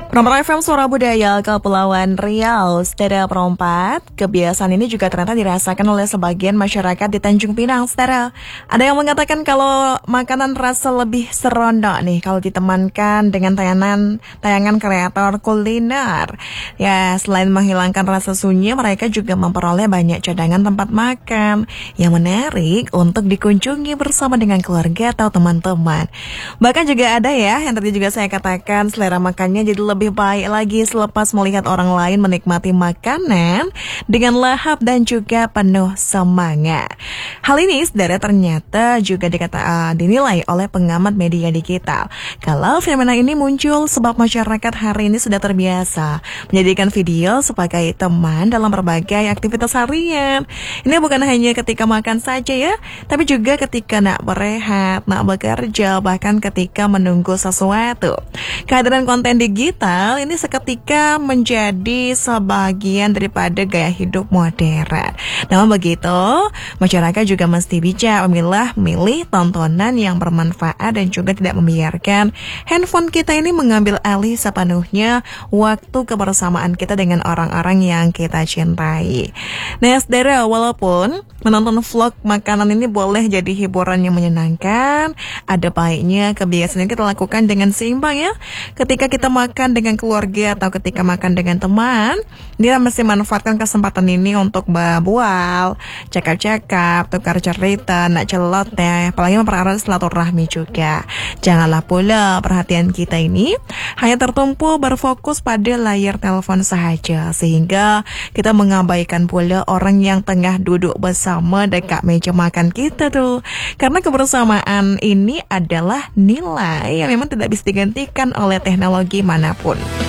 Nomor FM Suara Budaya Kepulauan Riau, Saudara perempat. Kebiasaan ini juga ternyata dirasakan oleh sebagian masyarakat di Tanjung Pinang, Saudara. Ada yang mengatakan kalau makanan rasa lebih seronok nih kalau ditemankan dengan tayangan kreator kuliner. Ya, selain menghilangkan rasa sunyi, mereka juga memperoleh banyak cadangan tempat makan yang menarik untuk dikunjungi bersama dengan keluarga atau teman-teman. Bahkan juga ada ya, yang tadi juga saya katakan selera makannya jadi lebih baik lagi selepas melihat orang lain menikmati makanan dengan lahap dan juga penuh semangat. Hal ini saudara ternyata juga dinilai oleh pengamat media digital. Kalau fenomena ini muncul sebab masyarakat hari ini sudah terbiasa menjadikan video sebagai teman dalam berbagai aktivitas harian. Ini bukan hanya ketika makan saja ya, tapi juga ketika nak berehat, nak bekerja, bahkan ketika menunggu sesuatu. Kehadiran konten digital ini seketika menjadi sebagian daripada gaya hidup modern. Namun begitu, masyarakat juga mesti bijak memilih tontonan yang bermanfaat dan juga tidak membiarkan handphone kita ini mengambil alih sepenuhnya waktu kebersamaan kita dengan orang-orang yang kita cintai. Nah, saudara, walaupun menonton vlog makanan ini boleh jadi hiburan yang menyenangkan, ada baiknya kebiasaan yang kita lakukan dengan seimbang ya. Ketika kita makan dengan keluarga atau ketika makan dengan teman, dia mesti manfaatkan kesempatan ini untuk berbual, cakap-cakap, tukar cerita, nak celot ya, apalagi mempererat silaturahmi juga. Janganlah pula perhatian kita ini hanya tertumpu berfokus pada layar telepon sahaja, sehingga kita mengabaikan pula orang yang tengah duduk bersama dekat meja makan kita tuh. Karena kebersamaan ini adalah nilai yang memang tidak bisa digantikan oleh teknologi manapun.